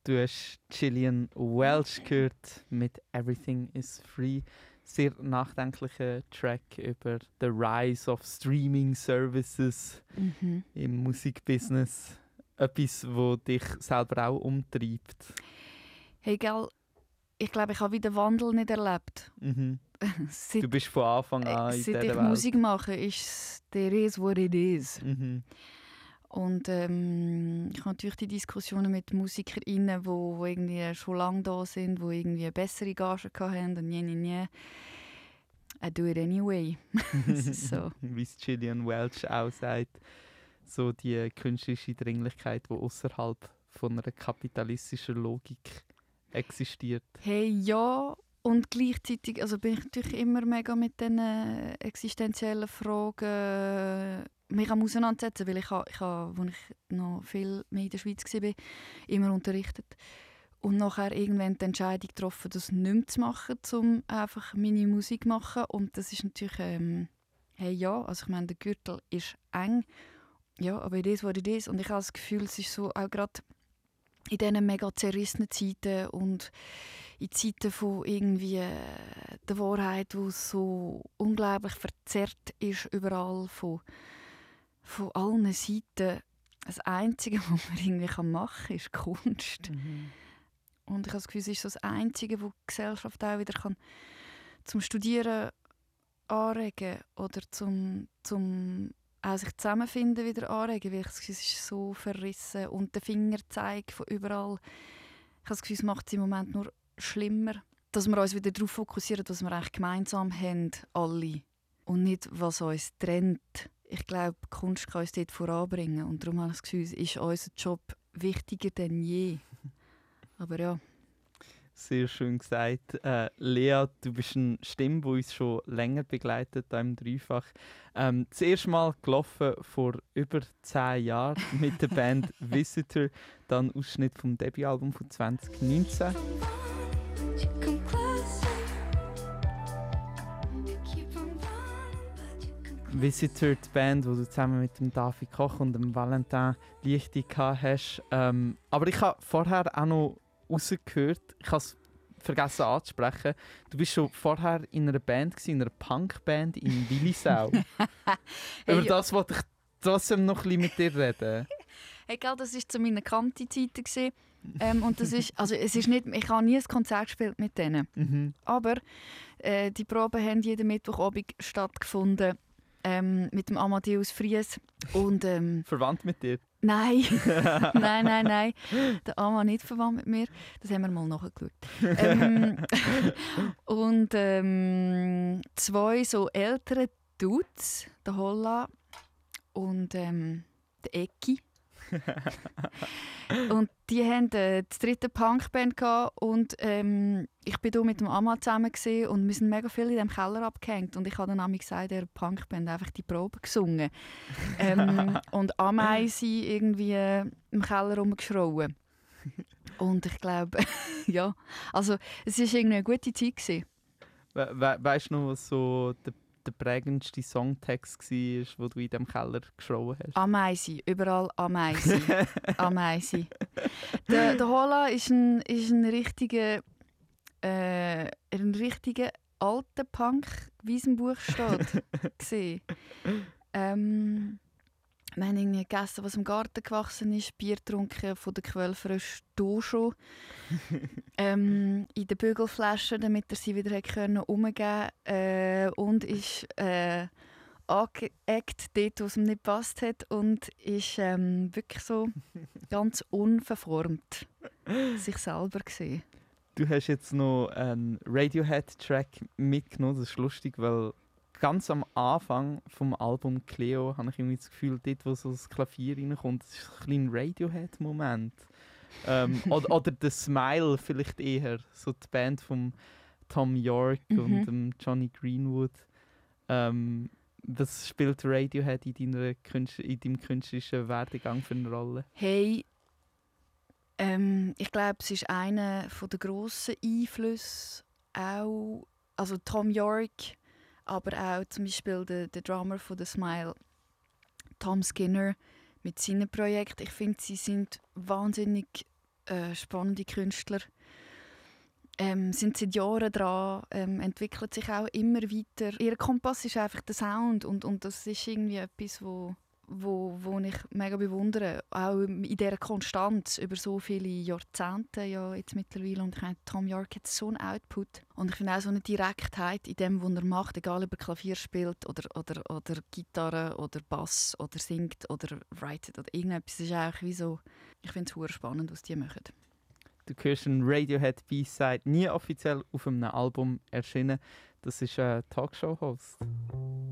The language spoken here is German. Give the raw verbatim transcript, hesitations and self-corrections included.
Du hast Gillian Welch gehört mit «Everything is Free». Sehr nachdenklicher Track über the rise of Streaming Services Mhm. im Musikbusiness. Etwas, das dich selber auch umtreibt. Hey, gell, ich glaube, ich habe wieder den Wandel nicht erlebt. Mhm. seit, Du bist von Anfang an in seit dieser ich Welt. Musik mache, ist es «there is what it is». Mhm. Und ähm, ich habe natürlich die Diskussionen mit MusikerInnen, die wo, wo irgendwie schon lange da sind, die irgendwie eine bessere Gage hatten und je, je, je. I do it anyway. So. Wie es Gillian Welch auch sagt, so die künstlerische Dringlichkeit, die außerhalb von einer kapitalistischen Logik existiert. Hey, ja, und gleichzeitig also bin ich natürlich immer mega mit diesen existenziellen Fragen mich am auseinandersetzen, weil ich, ha, ich ha, als ich noch viel mehr in der Schweiz war, immer unterrichtet. Und nachher irgendwann die Entscheidung getroffen, das nicht mehr zu machen, um einfach meine Musik zu machen. Und das ist natürlich, ähm, hey ja, also ich meine, der Gürtel ist eng, ja, aber it is what it is. Und ich habe das Gefühl, es ist so auch gerade in diesen mega zerrissenen Zeiten und in Zeiten von irgendwie äh, der Wahrheit, die so unglaublich verzerrt ist überall von, von allen Seiten. Das Einzige, was man irgendwie machen kann, ist Kunst. Mhm. Und ich habe das Gefühl, es ist so das Einzige, was die Gesellschaft auch wieder kann zum Studieren anregen oder zum, zum auch sich zusammenfinden wieder anregen, weil ich das Gefühl, es ist so verrissen und der Fingerzeig von überall. Ich habe das Gefühl, es macht es im Moment nur schlimmer, dass wir uns wieder darauf fokussieren, was wir eigentlich gemeinsam haben, alle. Und nicht, was uns trennt. Ich glaube, Kunst kann uns dort voranbringen. Und darum habe ich das Gefühl, ist unser Job wichtiger denn je. Aber ja. Sehr schön gesagt. Äh, Lea, du bist eine Stimme, die uns schon länger begleitet hier im Dreifach. Ähm, das erste Mal gelaufen vor über zehn Jahren mit der Band Visitor, dann Ausschnitt vom Debütalbum von zwanzig neunzehn. Visitor, die Band, die du zusammen mit dem David Koch und dem Valentin Lichti gehabt hast. Ähm, aber ich habe vorher auch noch rausgehört, ich habe es vergessen anzusprechen, du bist schon vorher in einer Band gewesen, in einer Punkband in Willisau. Hey, Über das wollte ich trotzdem noch ein bisschen mit dir reden. Hey, gell, das war zu meinen Kanti-Zeiten. Ähm, und das ist, also es ist nicht, ich habe nie ein Konzert gespielt mit denen. Mhm. Aber äh, die Proben haben jeden Mittwochabend stattgefunden ähm, mit dem Amadeus Fries. Und, ähm, Verwandt mit dir? Nein, nein, nein, nein. Der Ama nicht verwandt mit mir. Das haben wir mal nachgeschaut. ähm, und ähm, zwei so ältere Dudes, der Holla und ähm, der Ecki. Und die hatten äh, die dritte Punkband gehabt und ähm, ich bin hier mit dem Ama zusammen gewesen, und wir sind mega viel in diesem Keller abgehängt und ich habe dann einmal gesagt, der Punkband einfach die Probe gesungen ähm, und Ameisen irgendwie äh, im Keller rumgeschrauen. Und ich glaube, ja, also es war irgendwie eine gute Zeit gewesen. We we weißt du noch, was so der, der prägendste Songtext war, den du in diesem Keller geschrieben hast? Ameisen, überall Ameisen. Ameisen. Der, der Holla ist ein, ist ein richtiger, äh, ein richtiger alter Punk, wie es im Buch steht. gesehen. Ähm, wir haben irgendwie gegessen, was im Garten gewachsen ist, Bier getrunken von der Quelle frisch hier schon. ähm, in den Bügelflaschen, damit er sie wieder können umgeben äh, und ist äh, angeeckt dort, wo es ihm nicht gepasst hat und ist ähm, wirklich so ganz unverformt sich selber gesehen. Du hast jetzt noch einen Radiohead-Track mitgenommen, das ist lustig, weil ganz am Anfang vom Album Cleo habe ich irgendwie das Gefühl, dort wo so das Klavier reinkommt, das ist ein kleiner Radiohead-Moment. ähm, oder, oder der Smile vielleicht eher, so die Band von Tom York Mhm. und dem Johnny Greenwood. Ähm, was spielt Radiohead in, deiner Künst- in deinem künstlerischen Werdegang für eine Rolle? Hey, ähm, ich glaube, es ist einer der grossen Einflüsse, auch, also Tom York, aber auch zum Beispiel der, der Drummer von The Smile, Tom Skinner, mit seinen Projekten. Ich finde, sie sind wahnsinnig äh, spannende Künstler. Ähm, sind seit Jahren dran, ähm, entwickelt sich auch immer weiter. Ihr Kompass ist einfach der Sound und, und das ist irgendwie etwas, wo, wo, wo ich mega bewundere. Auch in dieser Konstanz über so viele Jahrzehnte ja jetzt mittlerweile. Und ich meine, Thom Yorke hat so einen Output. Und ich finde auch so eine Direktheit in dem, was er macht, egal ob er Klavier spielt oder, oder, oder Gitarre oder Bass oder singt oder writet oder irgendetwas. ist eigentlich wie so, ich finde es super spannend, was die machen. Du hörst einen Radiohead B-Side, nie offiziell auf einem Album erschienen. Das ist ein Talkshow-Host.